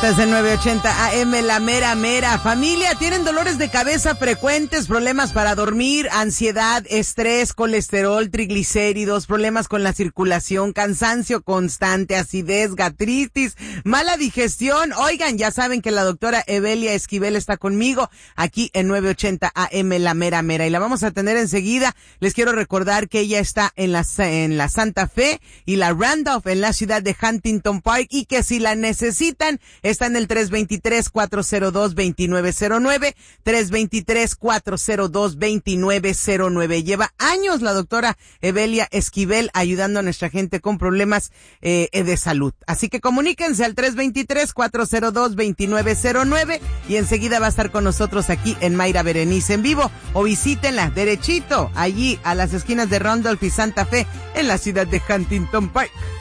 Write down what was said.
Estás en 980 AM, la mera mera. Familia, ¿tienen dolores de cabeza frecuentes, problemas para dormir, ansiedad, estrés, colesterol, triglicéridos, problemas con la circulación, cansancio constante, acidez, gastritis, mala digestión? Oigan, ya saben que la doctora Evelia Esquivel está conmigo aquí en 980 AM, la mera mera, y la vamos a tener enseguida. Les quiero recordar que ella está en la Santa Fe y la Randolph en la ciudad de Huntington Park, y que si la necesitan, está en el 323-402-2909, 323-402-2909. Lleva años la doctora Evelia Esquivel ayudando a nuestra gente con problemas de salud. Así que comuníquense al 323-402-2909 y enseguida va a estar con nosotros aquí en Mayra Berenice en vivo, o visítenla derechito allí a las esquinas de Randolph y Santa Fe en la ciudad de Huntington Park.